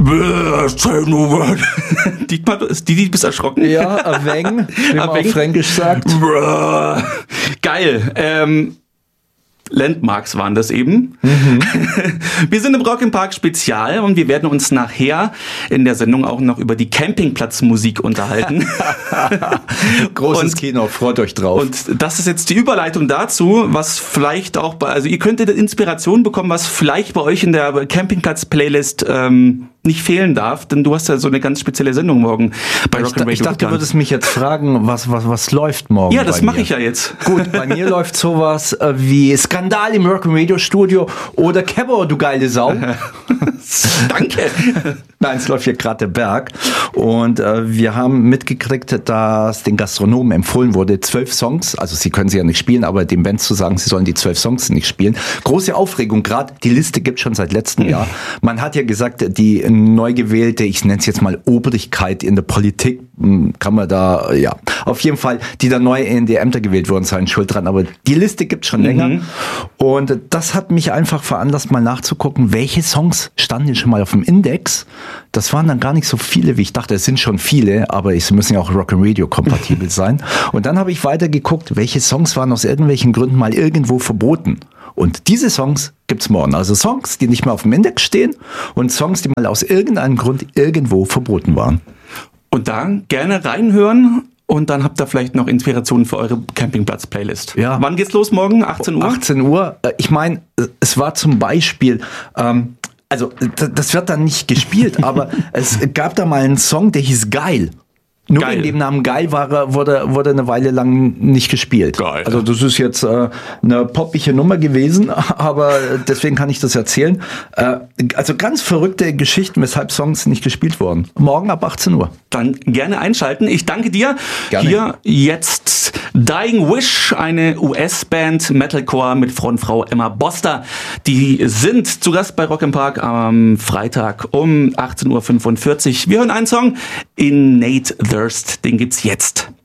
Dietmar, du bist erschrocken? Ja, ein wenig, wie man auf Fränkisch sagt. Geil. Landmarks waren das eben. Wir sind im Rock im Park Spezial und wir werden uns nachher in der Sendung auch noch über die Campingplatzmusik unterhalten. Großes Kino, freut euch drauf. Und das ist jetzt die Überleitung dazu, was vielleicht auch also ihr könntet Inspiration bekommen, was vielleicht bei euch in der Campingplatz-Playlist nicht fehlen darf, denn du hast ja so eine ganz spezielle Sendung morgen bei Rock and Radio. Ich dachte, du würdest mich jetzt fragen, was läuft morgen. Ja, das mache ich ja jetzt. Gut, bei mir läuft sowas wie Skandal im Rock and Radio Studio oder Kebbo, du geile Sau. Danke. Nein, es läuft hier gerade der Berg. Und wir haben mitgekriegt, dass den Gastronomen empfohlen wurde, 12 Songs, also sie können sie ja nicht spielen, aber den Bands zu sagen, sie sollen die 12 Songs nicht spielen. Große Aufregung, gerade die Liste gibt schon seit letztem Jahr. Man hat ja gesagt, die neu gewählte, ich nenne es jetzt mal Obrigkeit in der Politik, kann man da, ja, auf jeden Fall, die da neu in die Ämter gewählt wurden, seien schuld dran, aber die Liste gibt's schon länger. Und das hat mich einfach veranlasst, mal nachzugucken, welche Songs standen schon mal auf dem Index. Das waren dann gar nicht so viele, wie ich dachte. Es sind schon viele, aber sie müssen ja auch Rock and Radio kompatibel sein. Und dann habe ich weiter geguckt, welche Songs waren aus irgendwelchen Gründen mal irgendwo verboten. Und diese Songs gibt's morgen. Also Songs, die nicht mehr auf dem Index stehen und Songs, die mal aus irgendeinem Grund irgendwo verboten waren. Und da gerne reinhören und dann habt ihr vielleicht noch Inspirationen für eure Campingplatz-Playlist. Ja. Wann geht's los morgen? 18 Uhr? 18 Uhr. Ich meine, es war zum Beispiel, also das wird dann nicht gespielt, aber es gab da mal einen Song, der hieß Geil. Nur Geil. in dem Namen Geil wurde eine Weile lang nicht gespielt. Geil. Also das ist jetzt eine poppige Nummer gewesen, aber deswegen kann ich das erzählen. Also ganz verrückte Geschichten, weshalb Songs nicht gespielt wurden. Morgen ab 18 Uhr. Dann gerne einschalten. Ich danke dir. Gerne. Hier jetzt Dying Wish, eine US-Band Metalcore mit Frontfrau Emma Boster. Die sind zu Gast bei Rock im Park am Freitag um 18:45 Uhr. Wir hören einen Song, Innate Thirst. Den gibt's jetzt.